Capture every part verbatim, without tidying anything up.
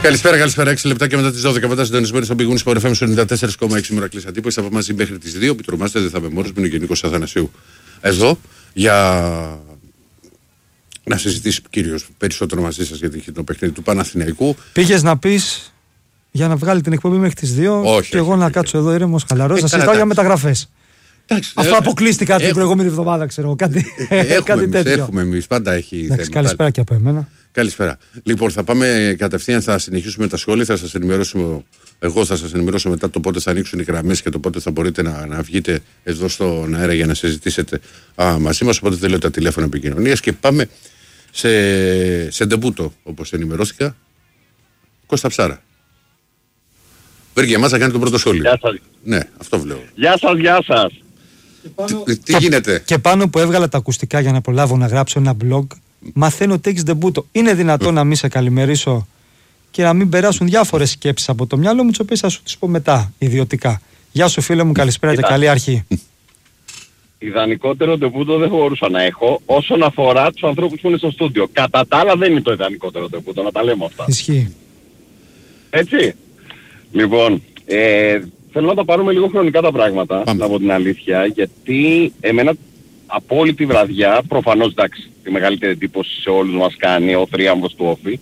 Καλησπέρα, καλησπέρα. έξι λεπτά και μετά τις δώδεκα. Μετά συντονισμένοι στον πηγούνι Sport εφ εμ ενενήντα τέσσερα κόμμα έξι μουρακλής αντίπωση. Θα μαζί μέχρι τις δύο. Πιτρομάστε, δεν θα είμαι μόνος. Είναι ο Γενικός Αθανασίου εδώ για να συζητήσει κύριος περισσότερο μαζί σας για το παιχνίδι του Παναθηναϊκού. Πήγες να πεις για να βγάλει την εκπομπή μέχρι τις δύο. Όχι, και εγώ όχι, να όχι. κάτσω εδώ ήρεμος, χαλαρός, Ε, να καλά, συζητάω για εντάξει. μεταγραφές. Εντάξει, Αυτό ε, αποκλείστηκα την έχουμε- προηγούμενη εβδομάδα, ξέρω. Κάτι, Έχουμε κάτι εμείς, τέτοιο. έχουμε εμείς, πάντα έχει Εντάξει, θέμα. καλησπέρα και από εμένα. Καλησπέρα. Λοιπόν, θα πάμε κατευθείαν, θα συνεχίσουμε τα σχόλια, θα σας ενημερώσουμε, εγώ θα σας ενημερώσω μετά το πότε θα ανοίξουν οι γραμμές και το πότε θα μπορείτε να, να βγείτε εδώ στον αέρα για να συζητήσετε α, μαζί μας, οπότε δεν λέω τα τηλέφωνα επικοινωνίας και πάμε σε, σε ντεμπούτο, όπως ενημερώθηκα, Κώστα Ψάρα. Βρήκε για εμάς να κάνει τον πρώτο σχόλιο. Γεια σας. Ναι, αυτό βλέπω. Γεια σας, γεια σας. Τι, τι γίνεται. Και πάνω που έβγαλα τα ακουστικά για να προλάβω να γράψω ένα blog, μαθαίνω ότι έχεις ντεμπούτο. Είναι δυνατόν να μην σε καλημερίσω και να μην περάσουν διάφορες σκέψεις από το μυαλό μου, τις οποίες θα σου τις πω μετά, ιδιωτικά. Γεια σου φίλε μου, καλησπέρα και Κοίτα. καλή αρχή. Ιδανικότερο ντεμπούτο δεν μπορούσα να έχω όσον αφορά τους ανθρώπους που είναι στο στούντιο. Κατά τα άλλα δεν είναι το ιδανικότερο ντεμπούτο, να τα λέμε αυτά. Ισχύει. Έτσι. Λοιπόν, ε, θέλω να τα πάρουμε λίγο χρονικά τα πράγματα, Πάμε. από την αλήθεια, γιατί εμένα από όλη τη βραδιά, προφανώς εντάξει, τη μεγαλύτερη εντύπωση σε όλους μας κάνει ο θρίαμβος του Όφη,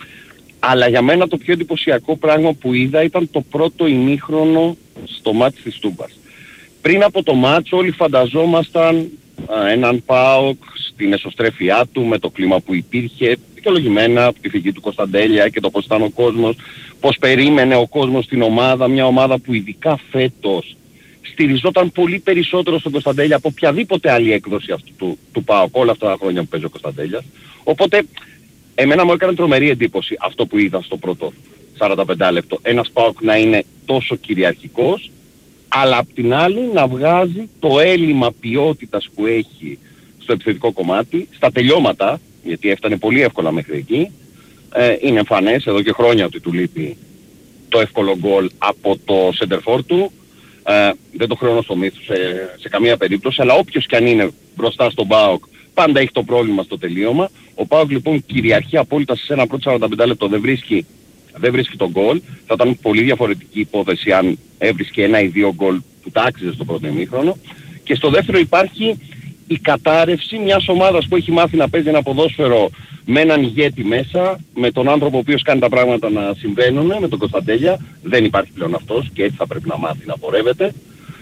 αλλά για μένα το πιο εντυπωσιακό πράγμα που είδα ήταν το πρώτο ημίχρονο στο μάτς της Τούμπας. Πριν από το μάτς όλοι φανταζόμασταν α, έναν ΠΑΟΚ στην εσωστρέφειά του με το κλίμα που υπήρχε, δικαιολογημένα από τη φυγή του Κωνσταντέλια και το πώς ήταν ο κόσμος, πώς περίμενε ο κόσμος την ομάδα, μια ομάδα που ειδικά φέτος στηριζόταν πολύ περισσότερο στον Κωνσταντέλια από οποιαδήποτε άλλη έκδοση αυτού του, του ΠΑΟΚ όλα αυτά τα χρόνια που παίζει ο Κωνσταντέλιας. Οπότε εμένα μου έκανε τρομερή εντύπωση αυτό που είδα στο πρώτο σαράντα πέντε λεπτό. Ένας ΠΑΟΚ να είναι τόσο κυριαρχικός, αλλά απ' την άλλη να βγάζει το έλλειμμα ποιότητας που έχει στο επιθετικό κομμάτι, στα τελειώματα, γιατί έφτανε πολύ εύκολα μέχρι εκεί. Ε, είναι εμφανές εδώ και χρόνια ότι του λείπει το εύκολο γκολ από το σεντερφόρ του. Ε, δεν το χρεώνω στο μύθο σε, σε καμία περίπτωση, αλλά όποιος κι αν είναι μπροστά στον ΠΑΟΚ πάντα έχει το πρόβλημα στο τελείωμα. Ο ΠΑΟΚ λοιπόν κυριαρχεί απόλυτα σε ένα πρώτο σαράντα πέντε λεπτό, δεν βρίσκει, δεν βρίσκει τον γκολ. Θα ήταν πολύ διαφορετική υπόθεση αν έβρισκε ένα ή δύο γκολ που τα άξιζε στο πρώτο ημίχρονο. Και στο δεύτερο υπάρχει η κατάρρευση μιας ομάδας που έχει μάθει να παίζει ένα ποδόσφαιρο με έναν ηγέτη μέσα, με τον άνθρωπο ο οποίος κάνει τα πράγματα να συμβαίνουν, με τον Κωνσταντέλια. Δεν υπάρχει πλέον αυτός και έτσι θα πρέπει να μάθει να πορεύεται.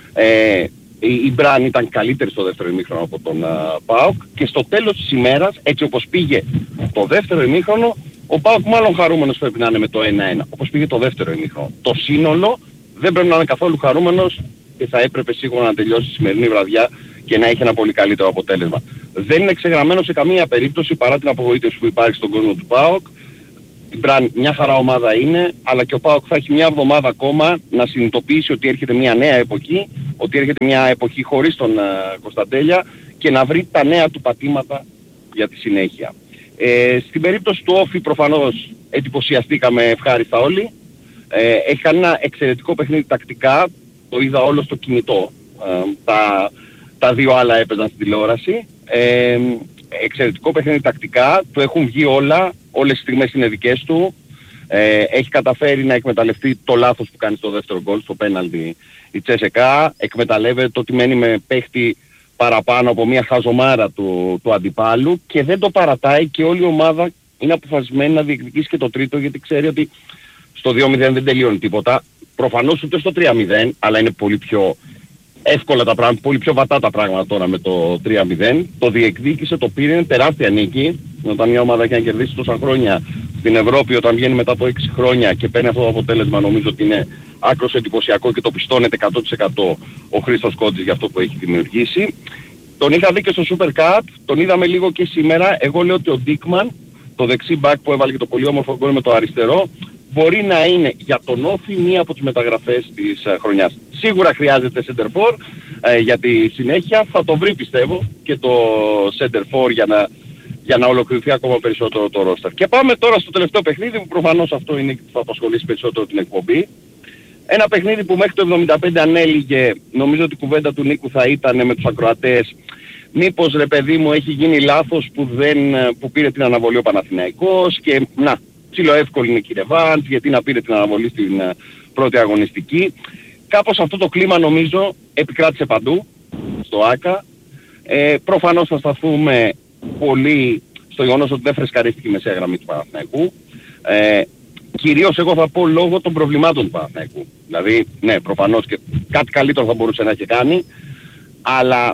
Ε, η, η Μπραν ήταν καλύτερη στο δεύτερο ημίχρονο από τον uh, ΠΑΟΚ και στο τέλος της ημέρας, έτσι όπως πήγε το δεύτερο ημίχρονο, ο ΠΑΟΚ μάλλον χαρούμενος πρέπει να είναι με το ένα ένα, όπως πήγε το δεύτερο ημίχρονο. Το σύνολο δεν πρέπει να είναι καθόλου χαρούμενος και θα έπρεπε σίγουρα να τελειώσει η σημερινή βραδιά και να έχει ένα πολύ καλύτερο αποτέλεσμα. Δεν είναι ξεγραμμένο σε καμία περίπτωση παρά την απογοήτευση που υπάρχει στον κόσμο του ΠΑΟΚ. Η Μπραν μια χαρά ομάδα είναι, αλλά και ο ΠΑΟΚ θα έχει μια εβδομάδα ακόμα να συνειδητοποιήσει ότι έρχεται μια νέα εποχή, ότι έρχεται μια εποχή χωρίς τον uh, Κωνσταντέλια και να βρει τα νέα του πατήματα για τη συνέχεια. Ε, στην περίπτωση του Όφη προφανώς εντυπωσιαστήκαμε ευχάριστα όλοι. Ε, έχει κάνει ένα εξαιρετικό παιχνίδι τακτικά, το είδα όλο στο κινητό. Ε, τα, τα δύο άλλα έπαιζαν στην τηλεόραση. Ε, εξαιρετικό παιχνίδι τακτικά, του έχουν βγει όλα, όλες τις στιγμές είναι δικές του. Ε, έχει καταφέρει να εκμεταλλευτεί το λάθος που κάνει στο δεύτερο γκολ, στο πέναλτι η Τσέσεκα. Εκμεταλλεύεται το ότι μένει με παίχτη παραπάνω από μια χαζομάρα του, του αντιπάλου και δεν το παρατάει και όλη η ομάδα είναι αποφασισμένη να διεκδικήσει και το τρίτο γιατί ξέρει ότι στο δύο μηδέν δεν τελειώνει τίποτα. Προφανώς ούτε στο τρία μηδέν, αλλά είναι πολύ πιο εύκολα τα πράγματα, πολύ πιο βατά τα πράγματα τώρα με το τρία μηδέν. Το διεκδίκησε, το πήρε, είναι τεράστια νίκη. Όταν μια ομάδα έχει να κερδίσει τόσα χρόνια στην Ευρώπη, όταν βγαίνει μετά από έξι χρόνια και παίρνει αυτό το αποτέλεσμα, νομίζω ότι είναι άκρως εντυπωσιακό και το πιστώνεται εκατό τοις εκατό ο Χρήστος Κόντζης για αυτό που έχει δημιουργήσει. Τον είχα δει και στο Super Cup, τον είδαμε λίγο και σήμερα. Εγώ λέω ότι ο Ντίκμαν, το δεξί μπακ που έβαλε και το πολύ όμορφο γκολ με το αριστερό, μπορεί να είναι για τον Όφη μία από τις μεταγραφές της uh, χρονιάς. Σίγουρα χρειάζεται center for uh, για τη συνέχεια. Θα το βρει πιστεύω και το center for για να, για να ολοκληρωθεί ακόμα περισσότερο το roster. Και πάμε τώρα στο τελευταίο παιχνίδι που προφανώς αυτό είναι που θα απασχολήσει περισσότερο την εκπομπή. Ένα παιχνίδι που μέχρι το εβδομήντα πέντε ανέλυγε, νομίζω ότι η κουβέντα του Νίκου θα ήταν με τους ακροατές, μήπως ρε παιδί μου έχει γίνει λάθος που, δεν, που πήρε την αναβολή ο Παναθηναϊκός και να, ψιλοεύκολη είναι και η ρεβάνς, γιατί να πήρε την αναβολή στην uh, πρώτη αγωνιστική. Κάπως αυτό το κλίμα νομίζω επικράτησε παντού, στο ΆΚΑ. Ε, προφανώς θα σταθούμε πολύ στο γεγονός ότι δεν φρεσκαρίστηκε η μεσαία γραμμή του Παναθηναϊκού. Ε, κυρίως εγώ θα πω λόγω των προβλημάτων του Παναθηναϊκού. Δηλαδή, ναι, προφανώς και κάτι καλύτερο θα μπορούσε να έχει κάνει, αλλά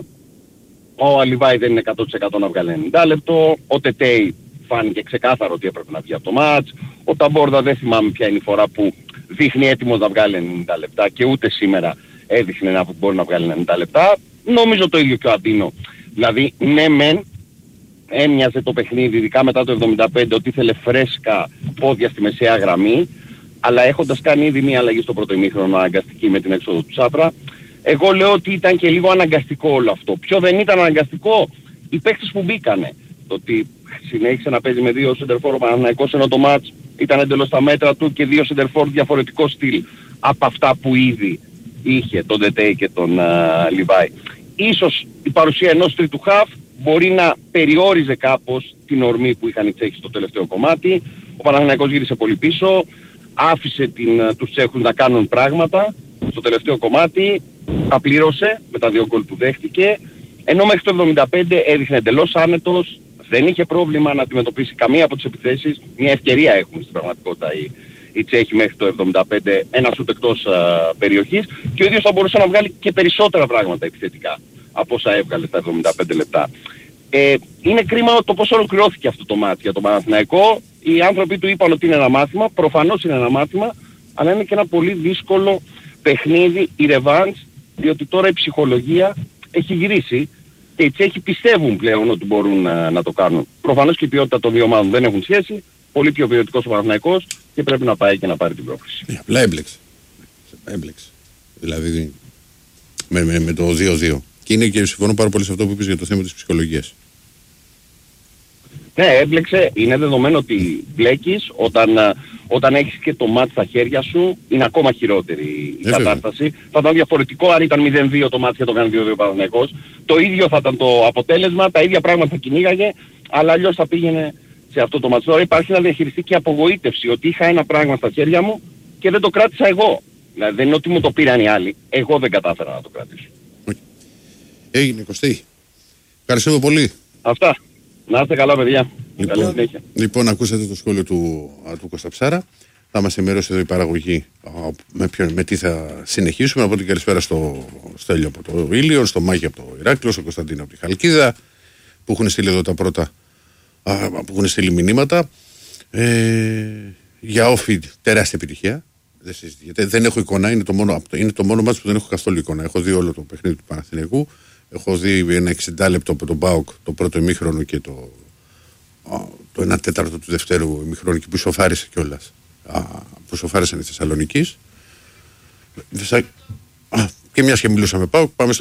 ο Αλιβάη δεν είναι εκατό τοις εκατό να βγάλει ενενήντα λεπτό, ο Τετέι φάνηκε ξεκάθαρο ότι έπρεπε να βγει από το μάτς, ο Ταμπόρδα δεν θυμάμαι ποια είναι η φορά που δείχνει έτοιμος να βγάλει ενενήντα λεπτά και ούτε σήμερα έδειχνε να μπορεί να βγάλει ενενήντα λεπτά. Νομίζω το ίδιο και ο Αντίνο. Δηλαδή, ναι μεν, έμοιαζε το παιχνίδι, ειδικά μετά το εβδομήντα πέντε, ότι ήθελε φρέσκα πόδια στη μεσαία γραμμή, αλλά έχοντας κάνει ήδη μία αλλαγή στο πρώτο ημίχρονο αναγκαστική με την έξοδο του Τσάπρα, εγώ λέω ότι ήταν και λίγο αναγκαστικό όλο αυτό. Ποιο δεν ήταν αναγκαστικό? Οι παίκτες που μπήκανε. Το ότι συνέχισε να παίζει με δύο σεντερφόρ ο Παναθηναϊκός, ενώ το μάτς ήταν εντελώς στα μέτρα του και δύο σεντερφόρ διαφορετικό στυλ από αυτά που ήδη είχε τον Ντετέι και τον Λιβάη. Ίσως η παρουσία ενός τρίτου χαφ μπορεί να περιόριζε κάπως την ορμή που είχαν οι Τσέχοι στο τελευταίο κομμάτι. Ο Παναθηναϊκός γύρισε πολύ πίσω, άφησε την, τους Τσέχους να κάνουν πράγματα στο τελευταίο κομμάτι, απλήρωσε με τα δύο γκολ που δέχτηκε, ενώ μέχρι το εβδομήντα πέντε έδειχνε εντελώς άνετος, δεν είχε πρόβλημα να αντιμετωπίσει καμία από τις επιθέσεις. Μια ευκαιρία έχουν στην πραγματικότητα οι, οι Τσέχοι μέχρι το εβδομήντα πέντε, ένα σουτ εκτός α, περιοχής, και ο ίδιος θα μπορούσε να βγάλει και περισσότερα πράγματα επιθετικά από όσα έβγαλε στα εβδομήντα πέντε λεπτά. Ε, είναι κρίμα το πώς ολοκληρώθηκε αυτό το μάτι για τον Παναθηναϊκό. Οι άνθρωποι του είπαν ότι είναι ένα μάθημα, προφανώς είναι ένα μάθημα, αλλά είναι και ένα πολύ δύσκολο παιχνίδι, η ρεβάνς, διότι τώρα η ψυχολογία έχει γυρίσει και οι Τσέχοι πιστεύουν πλέον ότι μπορούν να, να το κάνουν. Προφανώς και η ποιότητα των δύο ομάδων δεν έχουν σχέση, πολύ πιο ποιοτικός ο Παναθηναϊκός και πρέπει να πάει και να πάρει την πρόκληση. Yeah, απλά έμπλεξε. Έμπλεξε. Δηλαδή με, με, με το δύο δύο. Και είναι και συμφωνώ πάρα πολύ σε αυτό που είπες για το θέμα της ψυχολογίας. Ναι, έμπλεξε. Είναι δεδομένο ότι μπλέκεις όταν, όταν έχεις και το μάτι στα χέρια σου, είναι ακόμα χειρότερη η ε, κατάσταση. Βέβαια. Θα ήταν διαφορετικό αν ήταν μηδέν δύο το μάτι και το κάνει δύο δύο ο Παναθηναϊκός. Το ίδιο θα ήταν το αποτέλεσμα, τα ίδια πράγματα θα κυνήγαγε, αλλά αλλιώς θα πήγαινε σε αυτό το μάτι. Τώρα υπάρχει να διαχειριστεί και απογοήτευση, ότι είχα ένα πράγμα στα χέρια μου και δεν το κράτησα εγώ. Δηλαδή δεν είναι ότι μου το πήραν οι άλλοι. Εγώ δεν κατάφερα να το κρατήσω. Έγινε, Κωστή. Ευχαριστούμε πολύ. Αυτά. Να είστε καλά, παιδιά. Λοιπόν, καλή συνέχεια. Λοιπόν, ακούσατε το σχόλιο του, του Κώστα Ψάρα. Θα μας ενημερώσει εδώ η παραγωγή με, ποιο, με τι θα συνεχίσουμε. Από την καλησπέρα στο Στέλιο από το Ήλιο, στο Μάκη από το Ηράκλειο, στο Κωνσταντίνο από τη Χαλκίδα, που έχουν στείλει εδώ τα πρώτα, α, που έχουν στείλει μηνύματα. Ε, για όφη τεράστια επιτυχία. Δεν συζητιέται. Δεν έχω εικόνα, είναι το μόνο, είναι το μόνο μάτσο που δεν έχω καθόλου εικόνα. Έχω δει όλο το παιχνίδι του Παναθηναϊκού. Έχω δει ένα εξήντα λεπτό από τον ΠΑΟΚ το πρώτο ημίχρονο και το, το ένα τέταρτο του δευτέρου ημίχρονου, και που σοφάρισε κιόλας. Που σοφάρισαν οι Θεσσαλονικείς. Και μιας και μιλούσαμε ΠΑΟΚ, πάμε στο